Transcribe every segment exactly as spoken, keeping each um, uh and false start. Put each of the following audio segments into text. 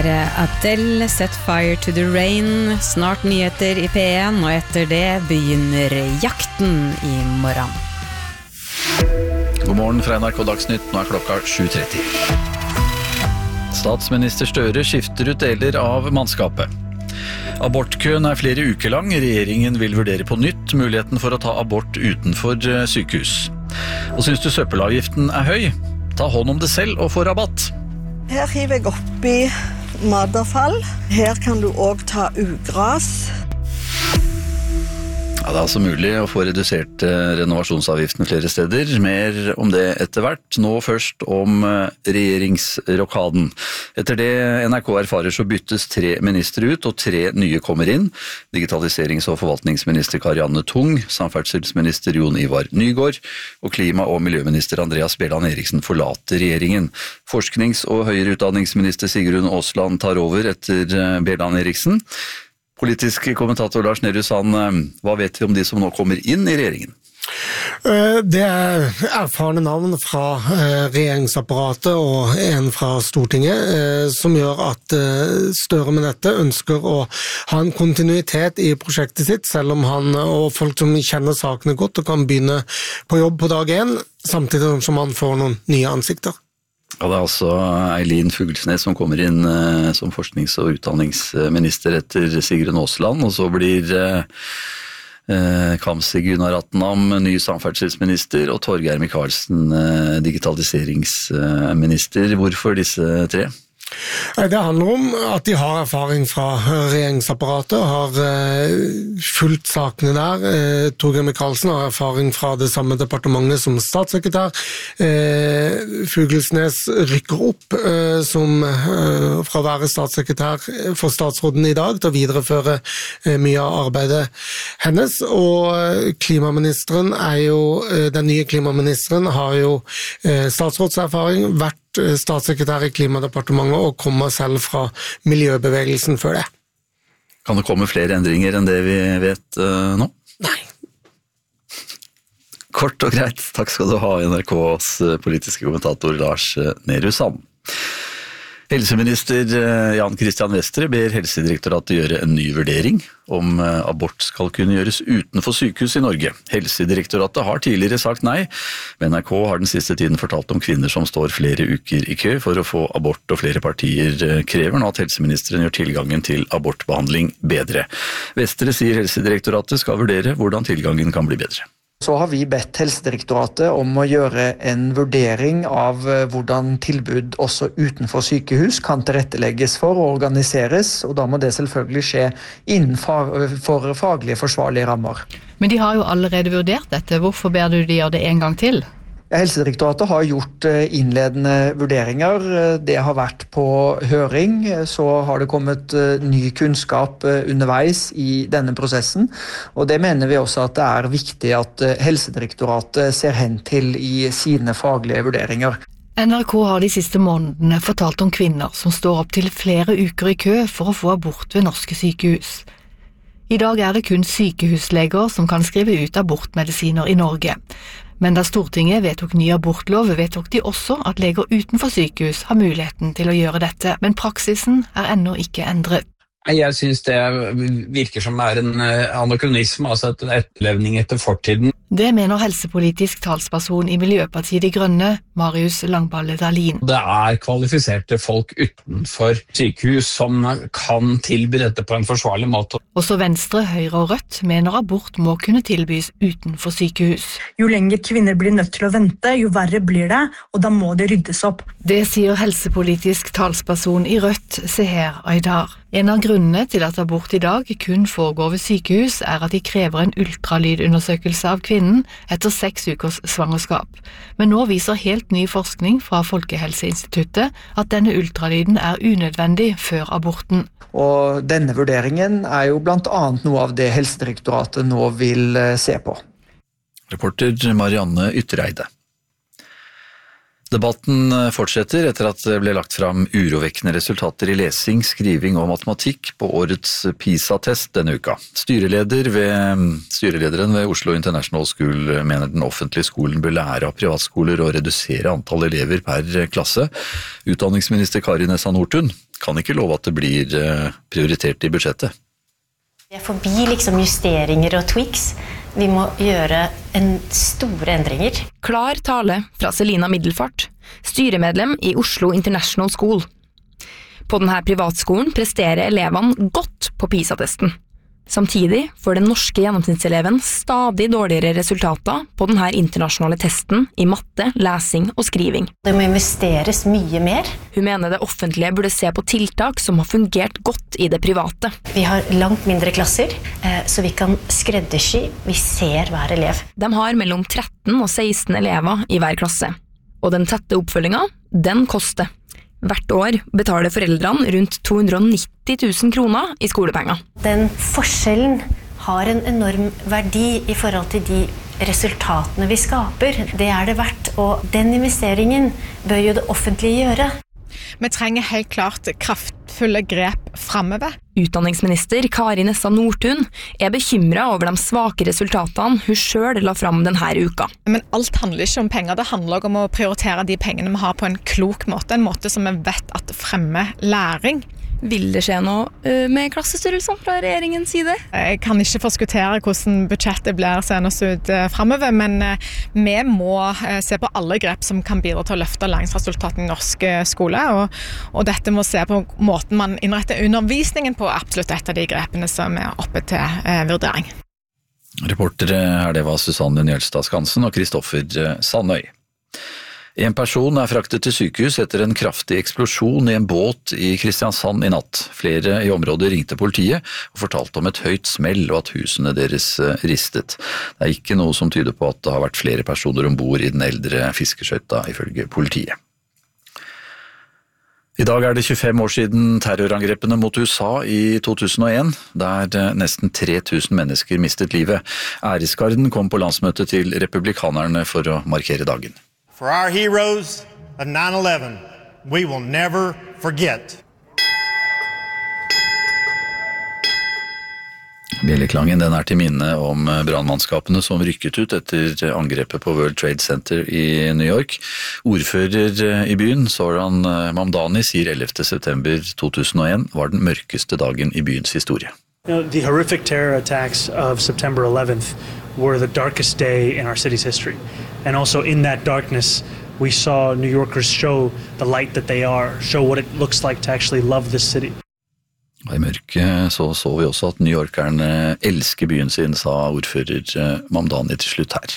er Adele, Set Fire to the Rain, snart nyheter i P en, og etter det begynner jakten i morgen. God morgen fra N R K Dagsnytt, nå er klokka sju tretti. Statsminister Støre skifter ut deler av mannskapet. Abortkøen er flere uker lang, regjeringen vil vurdere på nytt muligheten for å ta abort utenfor sykehus. Og synes du søppelavgiften er høy? Ta hånd om det selv og få rabatt. Her hiver jeg oppi matavfall. Her kan du også ta ugras. Ja, det er altså mulig å få redusert renovasjonsavgiften flere steder. Mer om det etter hvert. Nå først om regjeringsrokaden. Etter det N R K erfarer så byttes tre ministre ut, og tre nye kommer inn. Digitaliserings- og forvaltningsminister Karianne Tung, samferdselsminister Jon Ivar Nygård, og klima- og miljøminister Andreas Bjelland Eriksen forlater regjeringen. Forsknings- og høyere utdanningsminister Sigrun Aasland tar over etter Bjelland Eriksen. Politisk kommentator Lars Nehru Sand, hva vet vi om de som nå kommer inn i regjeringen? Det er erfarne navn fra regjeringsapparatet og en fra Stortinget som gjør at Støre med dette ønsker å ha en kontinuitet i prosjektet sitt, selv om han og folk som kjenner sakene godt og kan begynne på jobb på dag én, samtidig som han får noen nye ansikter. Ja, det er altså Eileen Fuglesnes som kommer inn eh, som forsknings- og utdanningsminister etter Sigrun Aasland, og så blir eh, Kamzy Gunaratnam ny samferdselsminister, og Torgeir Micaelsen eh, digitaliseringsminister. Hvorfor disse tre? Det handler om at de har erfaring fra regjeringsapparatet, har fulgt sakene der. Torgeir Micaelsen har erfaring fra det samme departementet som statssekretær. Fuglesnes rykker opp som, fra å være statssekretær for statsråden i dag til å videreføre mye av arbeidet hennes. Og klimaministeren er jo, den nye klimaministeren har jo statsrådserfaring, vært statssekretær i Klimadepartementet og kommer selv fra miljøbevegelsen før det. Kan det komme flere endringer enn det vi vet uh, nå? Nei. Kort og greit, takk skal du ha, N R K's politiske kommentator Lars Nehru Sand. Helseminister Jan Christian Vestre ber Helsedirektoratet gjøre en ny vurdering om abort skal kunne gjøres utenfor sykehus i Norge. Helsedirektoratet har tidligere sagt nei, men N R K har den siste tiden fortalt om kvinner som står flere uker i kø for å få abort, og flere partier krever nå at helseministeren gjør tilgangen til abortbehandling bedre. Vestre sier Helsedirektoratet skal vurdere hvordan tilgangen kan bli bedre. Så har vi bedt Helsedirektoratet om å gjøre en vurdering av hvordan tilbud også utenfor sykehus kan tilrettelegges for og organiseres, og da må det selvfølgelig skje innenfor faglige forsvarlige rammer. Men de har jo allerede vurdert dette. Hvorfor ber du de gjøre det en gang til? Helsedirektoratet har gjort innledende vurderinger. Det har vært på høring, så har det kommet ny kunnskap underveis i denne prosessen. Og det mener vi også at det er viktig at Helsedirektoratet ser hen til i sine faglige vurderinger. N R K har de siste månedene fortalt om kvinner som står opp til flere uker i kø for å få abort ved norske sykehus. I dag er det kun sykehusleger som kan skrive ut abortmedisiner i Norge. Men da Stortinget vedtok ny abortlov, vedtok de også at leger utenfor sykehus har muligheten til å gjøre dette, men praksisen er ennå ikke endret. Jeg synes det virker som er en anakronisme, altså et etterlevning etter fortiden. Det mener helsepolitisk talsperson i Miljøpartiet De Grønne, Marius Langballe Dahlin. Det er kvalifiserte folk utenfor sykehus som kan tilby dette på en forsvarlig måte. Også Venstre, Høyre og Rødt mener abort må kunne tilbys utenfor sykehus. Jo lenger kvinner blir nødt til å vente, jo verre blir det, og da må det ryddes opp. Det sier helsepolitisk talsperson i Rødt, Seher Aydar. En av grunnene til at abort i dag kun foregår ved sykehus er at de krever en ultralydundersøkelse av kvinnen etter seks ukers svangerskap. Men nå viser helt ny forskning fra Folkehelseinstituttet at denne ultralyden er unødvendig før aborten. Og denne vurderingen er jo blant annet noe av det Helsedirektoratet nå vil se på. Reporter Marianne Yttereide. Debatten fortsetter etter at det ble lagt fram urovekkende resultater i lesing, skriving og matematikk på årets PISA-test denne uka. Styreleder ved, styrelederen ved Oslo International School mener den offentlige skolen bør lære av privatskoler og redusere antall elever per klasse. Utdanningsminister Kari Nessa Nordtun kan ikke love at det blir prioritert i budsjettet. Vi er forbi liksom justeringer og tweaks. Vi må gjøre en store endringer. Klar tale fra Selina Middelfart, styremedlem i Oslo International School. På denne privatskolen presterer elevene godt på PISA-testen. Samtidig får den norske gjennomsnittseleven stadig dårligere resultater på denne internasjonale testen i matte, lesing og skriving. Det må investeres mye mer. Hun mener det offentlige burde se på tiltak som har fungert godt i det private. Vi har langt mindre klasser, så vi kan skreddersy. Vi ser hver elev. De har mellom tretten og seksten elever i hver klasse. Og den tette oppfølgingen, den koster. Hvert år betaler foreldrene rundt to hundre og nitti tusen kroner i skolepenger. Den forskjellen har en enorm verdi i forhold til de resultatene vi skaper. Det er det verdt, og den investeringen bør jo det offentlige gjøre. Vi trenger helt klart kraftfulle grep fremover. Utdanningsminister Kari Nessa Nordtun er bekymret over de svake resultatene hun selv la fram denne uka. Men alt handler ikke om penger, det handler også om å prioritere de pengene vi har på en klok måte, en måte som vi vet at fremmer læring. Vil det skje noe med klassestørrelsen fra regjeringens side? Jeg kan ikke forskuttere hvordan budsjettet blir senest ut fremover, men vi må se på alle grep som kan bidra til å løfte læringsresultatene i norsk skole, og, og dette må se på måten man innretter undervisningen på absolutt et av de grepene som er oppe til eh, vurdering. Reportere her det var Susanne Njølstad Skansen og Kristoffer Sandøy. En person er fraktet til sykehus etter en kraftig eksplosjon i en båt i Kristiansand i natt. Flere i området ringte politiet og fortalte om et høyt smell og at husene deres ristet. Det er ikke noe som tyder på at det har vært flere personer ombord i den eldre fiskeskøyta, ifølge politiet. I dag er det tjuefem år siden terrorangrepene mot U S A i to tusen og en, der nesten tre tusen mennesker mistet livet. Æresgarden kom på landsmøtet til republikanerne for å markere dagen. For our heroes of nine eleven, we will never forget. Bjelleklangen den er til minne om brannmannskapene som rykket ut etter angrepet på World Trade Center i New York. Ordfører i byen, Zoran Mamdani, sier ellevte september to tusen og en var den mørkeste dagen i byens historie. You know, the horrific terror attacks of September eleventh were the darkest day in our city's history. And also in that darkness, we saw New Yorkers show the light that they are, show what it looks like to actually love this city. I mørket så så vi også at New Yorkerne elsker byen sin, sa ordfører Mamdani til slutt her.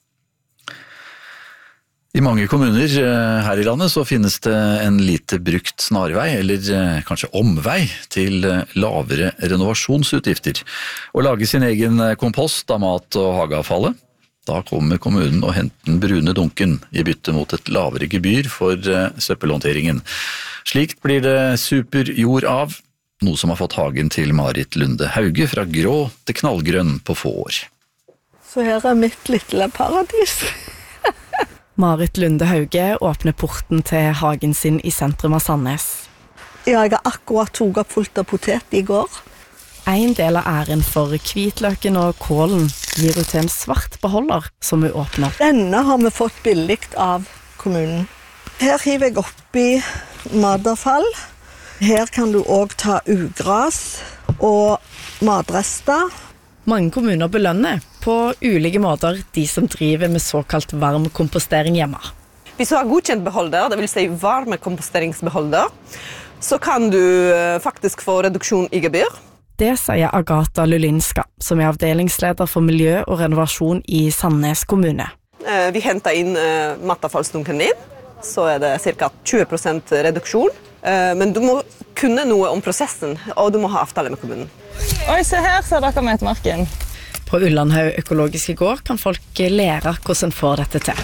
I mange kommuner her i landet så finnes det en lite brukt snarvei, eller kanskje omvei, til lavere renovasjonsutgifter. Å lage sin egen kompost av mat- og hageavfallet, da kommer kommunen og henter den brune dunken i bytte mot et lavere gebyr for søppelhåndteringen. Slikt blir det superjord av, noe som har fått hagen til Marit Lunde Hauge fra grå til knallgrønn på få år. Så her er mitt lille paradis. Marit Lunde Hauge åpner porten til hagen sin i sentrum av Sandnes. Ja, jeg har akkurat tog opp fullt av potet i går. En del av æren for hvitløken og kålen gir ut til en svart beholder som vi åpner. Denne har vi fått billigt av kommunen. Her hiver jeg oppi matavfall. Her kan du også ta ugras og matrester. Mange kommuner belønner på ulike måter de som driver med såkalt varm kompostering hjemme. Hvis du har godkjent beholder, det vil si varme komposteringsbeholder, så kan du faktisk få reduksjon i gebyr. Det sier Agatha Lulinska, som er avdelingsleder for miljø og renovasjon i Sandnes kommune. Vi henter inn matavfallsdunken din, så er det ca. tjue prosent reduksjon. Men du må kunne noe om prosessen, og du må ha avtale med kommunen. Oi, se her, ser dere metmarken. På Ullandhaug økologiske gård kan folk lære hvordan får dette til.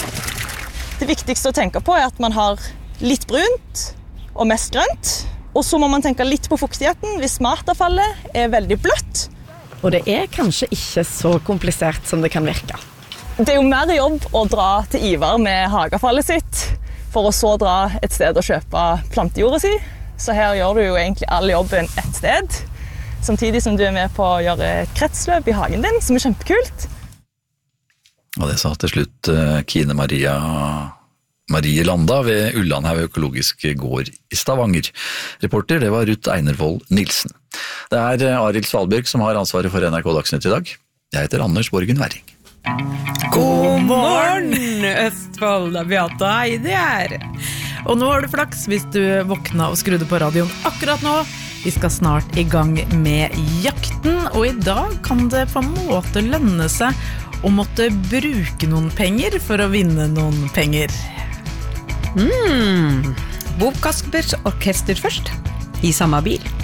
Det viktigste å tenke på er at man har litt brunt og mest grønt. Og så må man tenke litt på fuktigheten hvis matavfallet er veldig bløtt. Og det er kanskje ikke så komplisert som det kan virke. Det er jo mer jobb å dra til Ivar med hageavfallet sitt, for å så dra et sted og kjøpe plantejordet si. Så her gjør du jo egentlig all jobben ett sted, samtidig som du er med på å gjøre et kretsløp i hagen din, som er kjempekult. Og det sa til slutt Kine Maria Marie Landa ved Ullandhaug økologiske gård i Stavanger. Reporter, det var Ruth Einervold Nilsen. Det er Arild Svalbjørg som har ansvaret for N R K Dagsnytt i dag. Jeg heter Anders Borgen Werring. God morgen, Østfold, da Beate og Heidi her. Og nå har du flaks hvis du våkna og skrudde på radioen akkurat nå. Vi skal snart i gang med jakten, og i dag kan det på en måte lønne seg å måtte bruke noen penger for å vinne noen penger. Mm. Bob Kaspers orkester først, i samme bil.